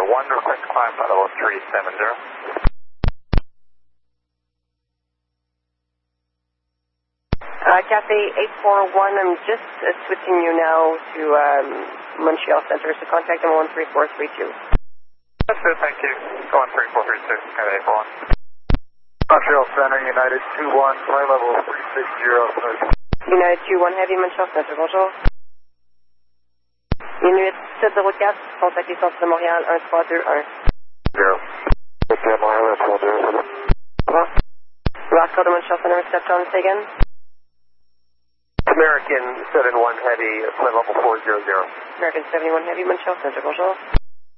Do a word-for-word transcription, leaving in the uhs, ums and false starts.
one, request climb flight level three seven zero. Uh, Cathay eight four one, I'm just uh, switching you now to um, Montreal Center, so contact them one three four three two. That's good, thank you. Go on three four three two, Cathay eight four one. Montreal Center, United two one, flight level three six zero. United two one Heavy, Montreal Center, bonjour. Inuit sept zéro quatre, contactez Centre de Montréal un trois deux un. zero. Okay, Montreal, that's one zero. Rock, Roscoe to Montreal Center, reception, say again. American seven one Heavy, flight level four zero zero. American seventy-one Heavy, Montreal Center, bonjour.